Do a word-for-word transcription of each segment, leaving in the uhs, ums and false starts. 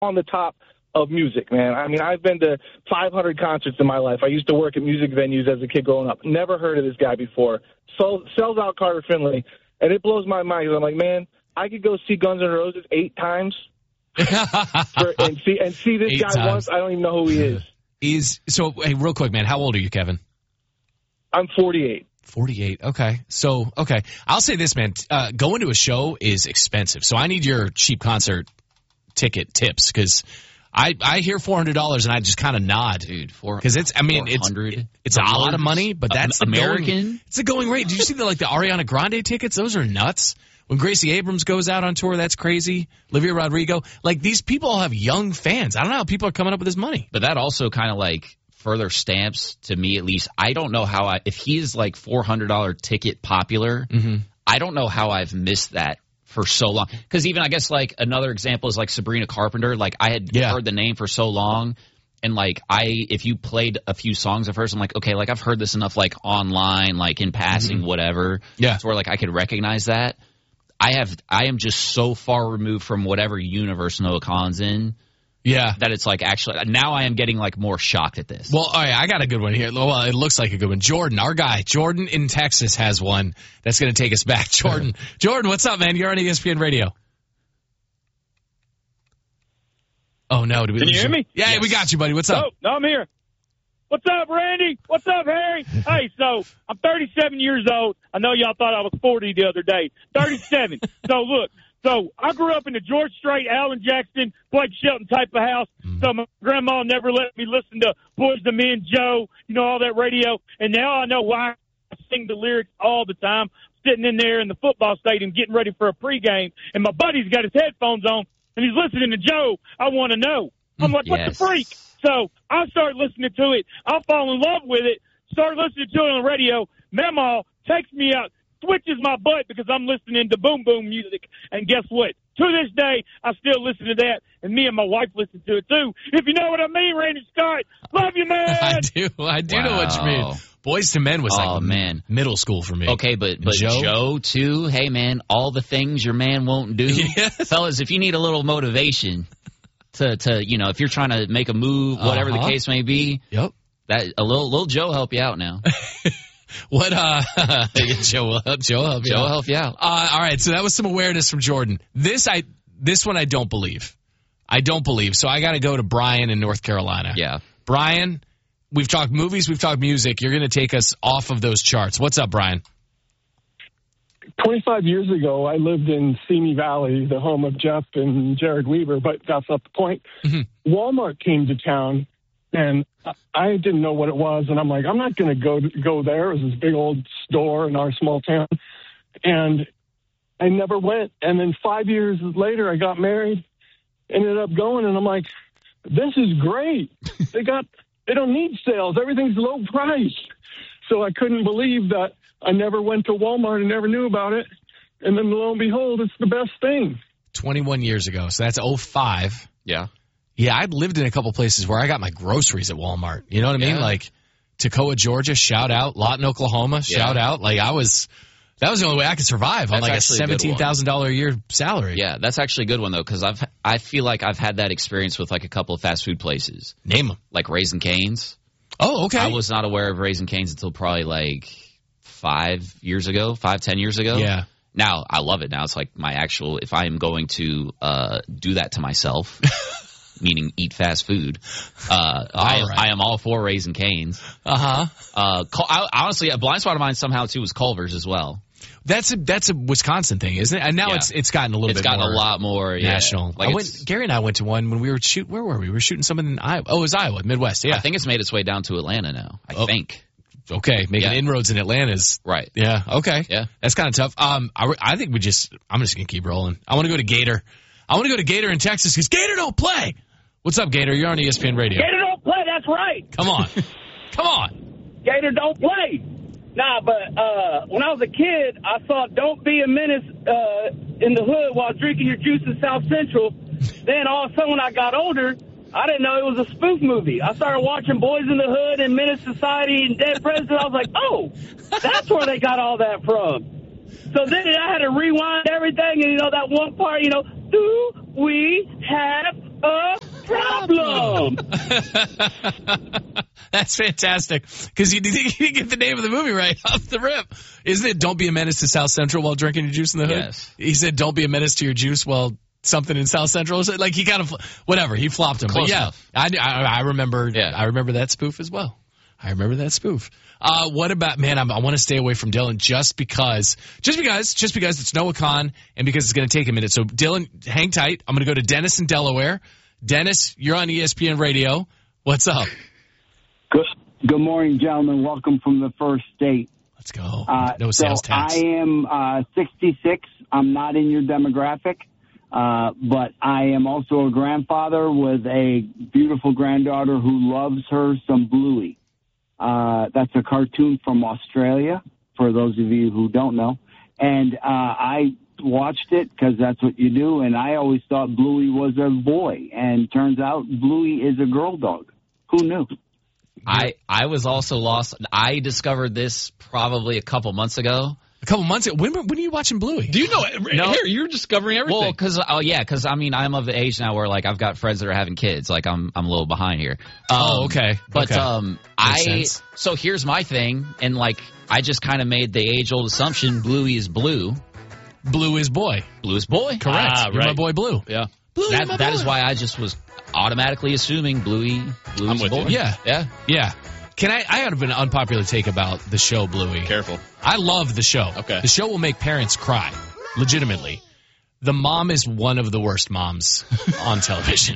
on the top of music, man. I mean, I've been to five hundred concerts in my life. I used to work at music venues as a kid growing up. Never heard of this guy before. So, sells out Carter Finley, and it blows my mind. I'm like, man, I could go see Guns N' Roses eight times for, and see and see this eight guy times. once. I don't even know who he is. He's so. Hey, real quick, man. How old are you, Kevin? I'm forty-eight. forty-eight. Okay. So, okay. I'll say this, man. Uh, going to a show is expensive. So I need your cheap concert ticket tips because I, I hear four hundred dollars and I just kind of nod. Dude, four Because it's, I mean, it's, it, it's a lot of money, but that's the American. Going, it's a going rate. Did you see the, like the Ariana Grande tickets? Those are nuts. When Gracie Abrams goes out on tour, that's crazy. Olivia Rodrigo. Like, these people all have young fans. I don't know how people are coming up with this money. But that also kind of like further stamps, to me at least, I don't know how I, if he is like four hundred dollars ticket popular, mm-hmm. I don't know how I've missed that for so long. Because even I guess like another example is like Sabrina Carpenter. Like I had yeah. heard the name for so long. And like I, if you played a few songs of hers, I'm like, okay, like I've heard this enough like online, like in passing, mm-hmm. whatever. Yeah. So where like I could recognize that. I have, I am just so far removed from whatever universe Noah Khan's in. Yeah. That it's like actually, now I am getting like more shocked at this. Well, all right, I got a good one here. Well, it looks like a good one. Jordan, our guy, Jordan in Texas has one that's going to take us back. Jordan, Jordan, what's up, man? You're on E S P N Radio. Oh, no. Did we Can you hear me? Yeah, yes. we got you, buddy. What's up? Oh, no, I'm here. What's up, Randy? What's up, Harry? Hey, so I'm thirty-seven years old. I know y'all thought I was forty the other day. thirty-seven. So, look. So I grew up in the George Strait, Alan Jackson, Blake Shelton type of house. Mm-hmm. So my grandma never let me listen to Boys the Men, Joe, you know, all that radio. And now I know why I sing the lyrics all the time, sitting in there in the football stadium getting ready for a pregame. And my buddy's got his headphones on, and he's listening to Joe. I want to know. I'm like, yes. what the freak? So I started listening to it. I fall in love with it, started listening to it on the radio. Mamaw takes me out, switches my butt because I'm listening to boom boom music. And guess what? To this day, I still listen to that, and me and my wife listen to it too. If you know what I mean, Randy Scott, love you, man. I do. I do wow. know what you mean. Boys to Men was oh, like man. middle school for me. Okay, but but Joe? Joe too. Hey, man, all the things your man won't do, yes. fellas. If you need a little motivation to to you know, if you're trying to make a move, whatever uh-huh. the case may be, yep, that a little little Joe help you out now. What, uh, Joe will help, Joe will help you Joe out. help you out. Uh, all right, so that was some awareness from Jordan. This, I, this one I don't believe. I don't believe. So I got to go to Brian in North Carolina. Yeah. Brian, we've talked movies, we've talked music. You're going to take us off of those charts. What's up, Brian? twenty-five years ago, I lived in Simi Valley, the home of Jeff and Jared Weaver, but that's not the point. Mm-hmm. Walmart came to town. And I didn't know what it was, and I'm like, I'm not going to go go there. It was this big old store in our small town, and I never went. And then five years later, I got married, ended up going, and I'm like, this is great. They got they don't need sales. Everything's low price. So I couldn't believe that I never went to Walmart and never knew about it. And then lo and behold, it's the best thing. twenty-one years ago, so that's oh five. Yeah. Yeah, I've lived in a couple places where I got my groceries at Walmart. You know what I mean? Yeah. Like Toccoa, Georgia, shout out. Lawton, Oklahoma, yeah. shout out. Like I was, that was the only way I could survive that's on like a seventeen thousand dollars a year salary. Yeah, that's actually a good one though, because I've I feel like I've had that experience with like a couple of fast food places. Name them. Like Raising Cane's. Oh, okay. I was not aware of Raising Cane's until probably like five years ago, five ten years ago. Yeah. Now I love it. Now it's like my actual. If I am going to uh, do that to myself. Meaning eat fast food. Uh, I, right. I am all for Raising Cane's. Uh-huh. Uh I, honestly, a blind spot of mine somehow too was Culver's as well. That's a that's a Wisconsin thing, isn't it? And now yeah. it's it's gotten a little it's bit. It's gotten more a lot more national. Yeah. Like I went, Gary and I went to one when we were shoot. Where were we? We were shooting something in Iowa. Oh, it was Iowa, Midwest. Yeah, I think it's made its way down to Atlanta now. I oh. think. Okay, making yeah. inroads in Atlanta's right. Yeah. Okay. Yeah, that's kind of tough. Um, I, I think we just. I'm just gonna keep rolling. I want to go to Gator. I want to go to Gator in Texas because Gator don't play. What's up, Gator? You're on E S P N Radio. Gator don't play, that's right. Come on. Come on. Gator don't play. Nah, but uh, when I was a kid, I saw Don't Be a Menace uh, in the hood while drinking your juice in South Central. Then all of a sudden when I got older, I didn't know it was a spoof movie. I started watching Boys in the Hood and Menace Society and Dead President. I was like, oh, that's where they got all that from. So then I had to rewind everything, and, you know, that one part, you know, do we have a problem. That's fantastic. Because you didn't get the name of the movie right off the rip. Isn't it Don't Be a Menace to South Central while drinking your juice in the hood? Yes. He said Don't Be a Menace to your juice while something in South Central. Like he kind of, whatever, he flopped him. Close but yeah, enough. I, I, I remember Yeah. I remember that spoof as well. I remember that spoof. Uh, what about, man, I'm, I want to stay away from Dylan just because, just because, just because it's Noah Khan and because it's going to take a minute. So Dylan, hang tight. I'm going to go to Dennis in Delaware. Dennis, you're on E S P N Radio. What's up? Good, good morning, gentlemen. Welcome from the first state. Let's go. Uh, No sales so tax. I am uh, sixty-six. I'm not in your demographic, uh, but I am also a grandfather with a beautiful granddaughter who loves her some Bluey. Uh, that's a cartoon from Australia, for those of you who don't know. And uh, I watched it because that's what you do, and I always thought Bluey was a boy, and turns out Bluey is a girl dog. Who knew? I, I was also lost. I discovered this probably a couple months ago. A couple months ago. When, when are you watching Bluey? Do you know? No. Here, you're discovering everything. Well, because oh yeah, because I mean I'm of the age now where like I've got friends that are having kids. Like I'm I'm a little behind here. Um, Oh, okay. But Okay. um, Makes I sense. so here's my thing, and like I just kind of made the age old assumption: Bluey is blue, Blue is boy. blue is boy. Correct. Ah, You're my right. boy Blue. yeah. Blue, That my that boy. is why I just was automatically assuming Bluey. Bluey I'm is with boy. you. Yeah. yeah. Yeah. Can I, I have an unpopular take about the show Bluey. Careful. I love the show. Okay. The show will make parents cry. Legitimately. The mom is one of the worst moms on television.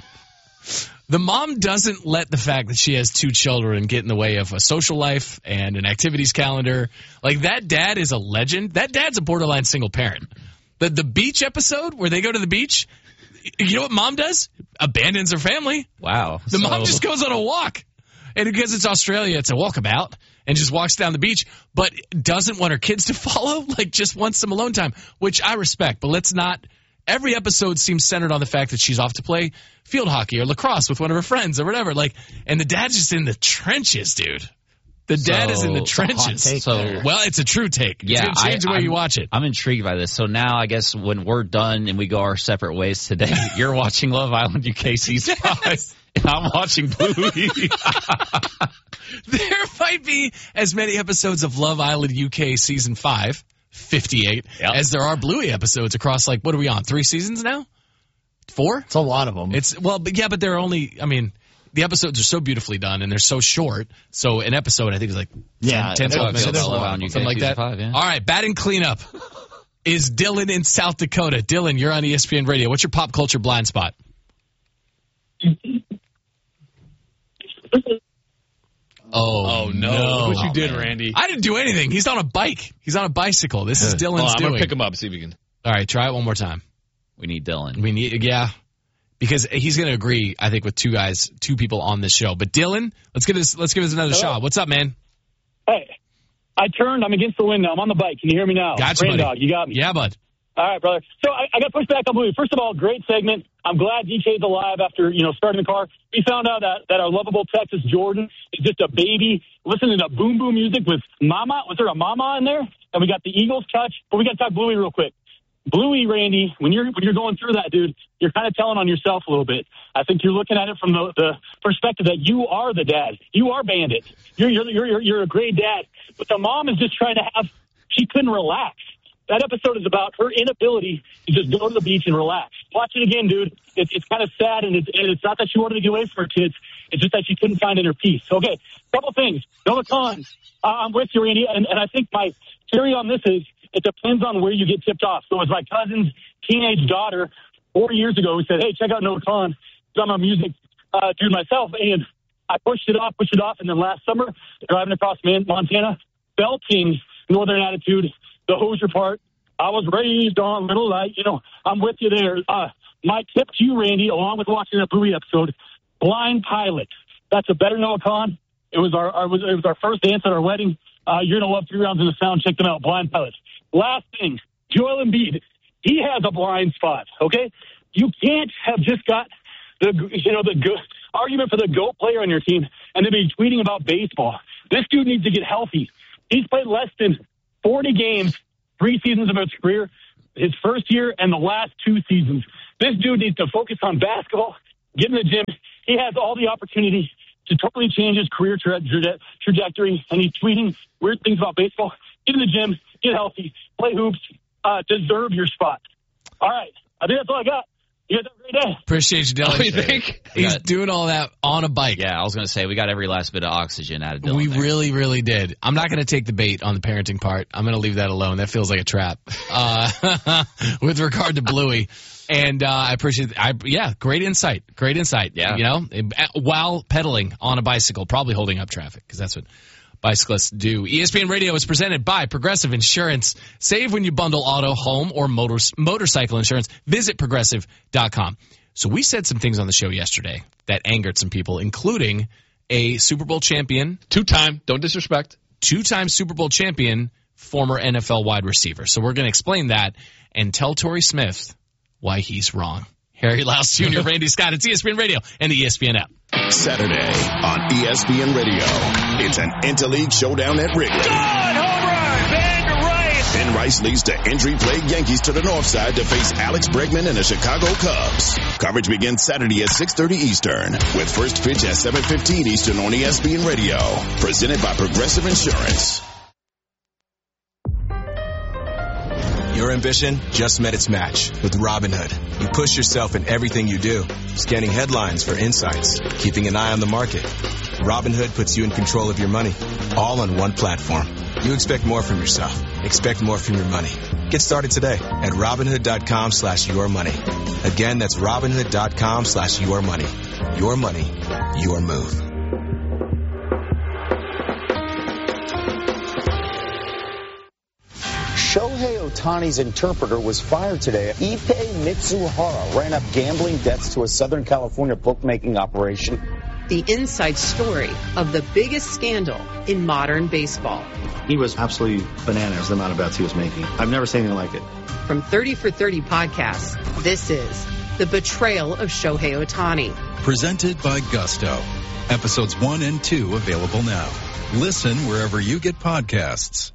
The mom doesn't let the fact that she has two children get in the way of a social life and an activities calendar. Like, that dad is a legend. That dad's a borderline single parent. The, the beach episode where they go to the beach, you know what mom does? Abandons her family. Wow. The So- mom just goes on a walk. And because it's Australia, it's a walkabout and just walks down the beach, but doesn't want her kids to follow, like just wants some alone time, which I respect. But let's not, every episode seems centered on the fact that she's off to play field hockey or lacrosse with one of her friends or whatever. Like, and the dad's just in the trenches, dude. The dad is in the So- trenches. So Well, it's a true take. It's Yeah, going to change the way I'm- you watch it. I'm intrigued by this. So now I guess when we're done and we go our separate ways today, you're watching Love Island U K season five, and I'm watching Bluey. There might be as many episodes of Love Island U K season five, fifty-eight, Yep. as there are Bluey episodes across, like, what are we on, three seasons now? Four? It's a lot of them. It's, well, but yeah, but they're only, I mean, the episodes are so beautifully done and they're so short. So an episode, I think, is like Yeah, ten, there's- twelve there's minutes. a lot. Love Island U K Something like season that. five, yeah. All right, batting cleanup is Dylan in South Dakota. Dylan, you're on E S P N Radio. What's your pop culture blind spot? Oh, Oh, no. no. Look what you did, Randy. I didn't do anything. He's on a bike. He's on a bicycle. This is Oh, Dylan's I'm doing. going to pick him up, see if we can. All right, try it one more time. We need Dylan. We need, yeah, because he's going to agree, I think, with two guys, two people on this show. But Dylan, let's give this, let's give this another Hello? shot. What's up, man? Hey, I turned. I'm against the wind now. I'm on the bike. Can you hear me now? Gotcha, Brain buddy. dog, you got me. Yeah, bud. All right, brother. So I, I got pushed back on Bluey. First of all, great segment. I'm glad D K's alive after, you know, starting the car. We found out that, that our lovable Texas Jordan is just a baby listening to boom boom music with Mama. Was there a Mama in there? And we got the Eagles touch. But we got to talk Bluey real quick. Bluey, Randy, when you're when you're going through that, dude, you're kind of telling on yourself a little bit. I think you're looking at it from the, the perspective that you are the dad. You are Bandit. You're you're you're you're a great dad. But the mom is just trying to have. She couldn't relax. That episode is about her inability to just go to the beach and relax. Watch it again, dude. It's it's kind of sad, and it's and it's not that she wanted to get away from her kids. It's just that she couldn't find inner peace. Okay, couple things. Noah Khan, uh, I'm with you, Randy, and, and I think my theory on this is it depends on where you get tipped off. So it's my cousin's teenage daughter four years ago who said, hey, check out Noah Khan. I'm a music uh, dude myself. And I pushed it off, pushed it off. And then last summer, driving across Montana, belting Northern Attitude, the Hozier part. I was raised on Little Light. You know, I'm with you there. Uh, my tip to you, Randy, along with watching that Bluey episode, Blind Pilot. That's a better Noah Khan. It was our, our, it was our first dance at our wedding. Uh, you're going to love Three Rounds in the Sound. Check them out. Blind Pilot. Last thing, Joel Embiid. He has a blind spot, okay? You can't have just got the, you know, the good argument for the GOAT player on your team and then be tweeting about baseball. This dude needs to get healthy. He's played less than forty games, three seasons of his career, his first year and the last two seasons. This dude needs to focus on basketball get in the gym. He has all the opportunity to totally change his career tra- tra- trajectory, and he's tweeting weird things about baseball. Get in the gym, get healthy, play hoops, uh, deserve your spot. All right. I think that's all I got. You guys have a great day. Appreciate you, Dylan. Oh, you think? He's got, doing all that on a bike. Yeah, I was going to say, we got every last bit of oxygen out of Dylan. We there. really, really did. I'm not going to take the bait on the parenting part. I'm going to leave that alone. That feels like a trap. Uh, with regard to Bluey. And uh, I appreciate I Yeah, great insight. Great insight. Yeah. You know, while pedaling on a bicycle, probably holding up traffic, because that's what bicyclists do. E S P N Radio is presented by Progressive Insurance. Save when you bundle auto, home, or motor, motorcycle insurance. Visit progressive dot com. So we said some things on the show yesterday that angered some people, including a Super Bowl champion. Two-time, don't disrespect. Two-time Super Bowl champion, former N F L wide receiver. So we're going to explain that and tell Torrey Smith why he's wrong. Harry Louse Junior, Randy Scott, it's E S P N Radio and the E S P N app. Saturday on E S P N Radio, it's an Interleague showdown at Wrigley. Good home run, Ben Rice. Ben Rice leads the injury-plagued Yankees to the north side to face Alex Bregman and the Chicago Cubs. Coverage begins Saturday at six thirty Eastern, with first pitch at seven fifteen Eastern on E S P N Radio. Presented by Progressive Insurance. Your ambition just met its match with Robinhood. You push yourself in everything you do, scanning headlines for insights, keeping an eye on the market. Robinhood puts you in control of your money, all on one platform. You expect more from yourself. Expect more from your money. Get started today at Robinhood.com slash your money. Again, that's Robinhood.com slash your money. Your money, your move. Shohei Ohtani's interpreter was fired today. Ippei Mitsuhara ran up gambling debts to a Southern California bookmaking operation. The inside story of the biggest scandal in modern baseball. He was absolutely bananas, the amount of bets he was making. I've never seen anything like it. From thirty for thirty podcasts, this is The Betrayal of Shohei Ohtani. Presented by Gusto. Episodes one and two available now. Listen wherever you get podcasts.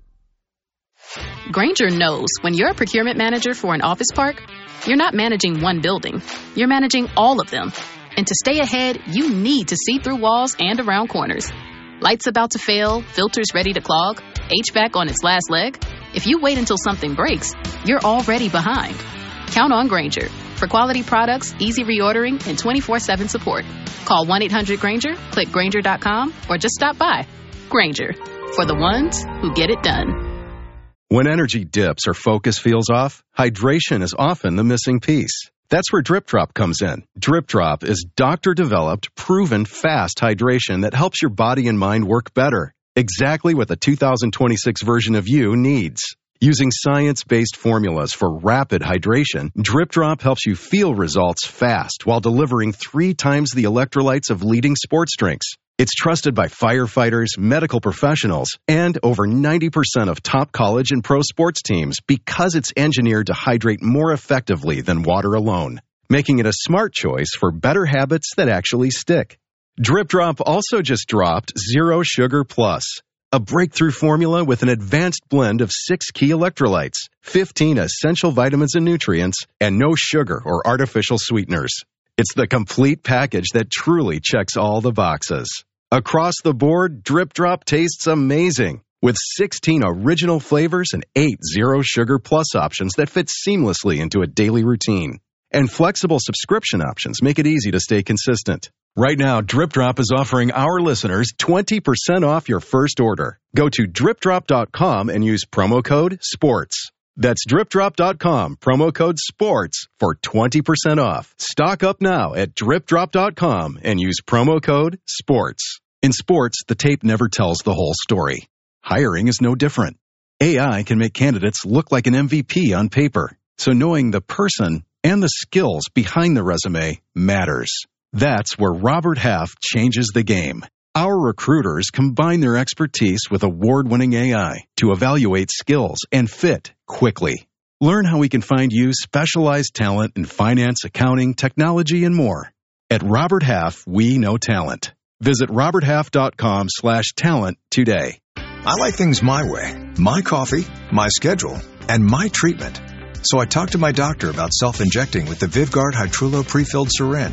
Grainger knows when you're a procurement manager for an office park, you're not managing one building. You're managing all of them. And to stay ahead, you need to see through walls and around corners. Lights about to fail, filters ready to clog, H V A C on its last leg. If you wait until something breaks, you're already behind. Count on Grainger for quality products, easy reordering, and twenty-four seven support. Call one eight hundred Grainger, click Grainger dot com, or just stop by. Grainger, for the ones who get it done. When energy dips or focus feels off, hydration is often the missing piece. That's where Drip Drop comes in. Drip Drop is doctor-developed, proven fast hydration that helps your body and mind work better. Exactly what the two thousand twenty-six version of you needs. Using science-based formulas for rapid hydration, Drip Drop helps you feel results fast while delivering three times the electrolytes of leading sports drinks. It's trusted by firefighters, medical professionals, and over ninety percent of top college and pro sports teams because it's engineered to hydrate more effectively than water alone, making it a smart choice for better habits that actually stick. Drip Drop also just dropped Zero Sugar Plus, a breakthrough formula with an advanced blend of six key electrolytes, fifteen essential vitamins and nutrients, and no sugar or artificial sweeteners. It's the complete package that truly checks all the boxes. Across the board, Drip Drop tastes amazing, with sixteen original flavors and eight Zero Sugar Plus options that fit seamlessly into a daily routine. And flexible subscription options make it easy to stay consistent. Right now, Drip Drop is offering our listeners twenty percent off your first order. Go to drip drop dot com and use promo code SPORTS. That's drip drop dot com, promo code SPORTS for twenty percent off. Stock up now at drip drop dot com and use promo code SPORTS. In sports, the tape never tells the whole story. Hiring is no different. A I can make candidates look like an M V P on paper, so knowing the person and the skills behind the resume matters. That's where Robert Half changes the game. Our recruiters combine their expertise with award-winning A I to evaluate skills and fit quickly. Learn how we can find you specialized talent in finance, accounting, technology, and more. At Robert Half, we know talent. Visit robert half dot com slash talent today. I like things my way. My coffee, my schedule, and my treatment. So I talked to my doctor about self-injecting with the Vyvgart Hytrulo pre-filled syringe.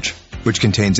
which contains